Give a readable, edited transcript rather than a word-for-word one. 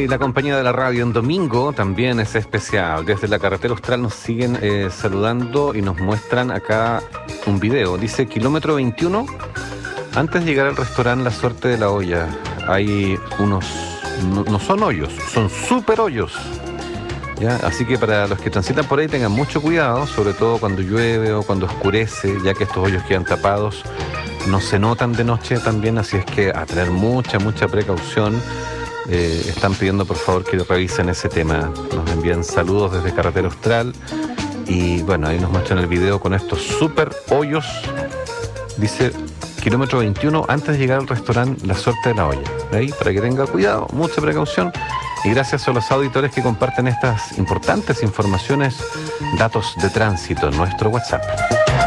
y la compañía de la radio en domingo también es especial. Desde la carretera austral nos siguen saludando y nos muestran acá un video. Dice kilómetro 21, antes de llegar al restaurante La Suerte de la Olla, hay unos, no son hoyos, son súper hoyos. ¿Ya? Así que para los que transitan por ahí tengan mucho cuidado, sobre todo cuando llueve o cuando oscurece, ya que estos hoyos quedan tapados, no se notan de noche también, así es que a tener mucha precaución. Están pidiendo por favor que revisen ese tema. Nos envían saludos desde Carretera Austral y bueno, ahí nos muestran el video con estos súper hoyos. Dice kilómetro 21 antes de llegar al restaurante La Suerte de la Olla. De ahí, para que tenga cuidado, mucha precaución. Y gracias a los auditores que comparten estas importantes informaciones, datos de tránsito en nuestro WhatsApp.